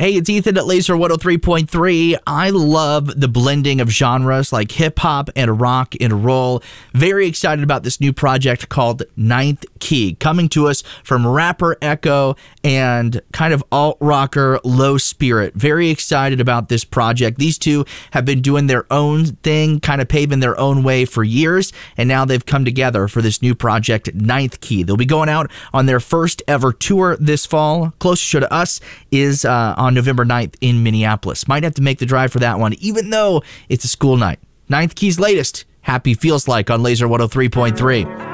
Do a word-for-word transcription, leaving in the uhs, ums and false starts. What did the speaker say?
Hey, it's Ethan at Laser one oh three point three. I love the blending of genres like hip-hop and rock and roll. Very excited about this new project called Ninth Key, coming to us from rapper Echo and kind of alt-rocker Low Spirit. Very excited about this project. These two have been doing their own thing, kind of paving their own way for years, and now they've come together for this new project, Ninth Key. They'll be going out on their first ever tour this fall. Closest show to us is uh, on November ninth in Minneapolis. Might have to make the drive for that one, even though it's a school night. Ninth Key's latest, Happy Feels Like on Laser one oh three point three.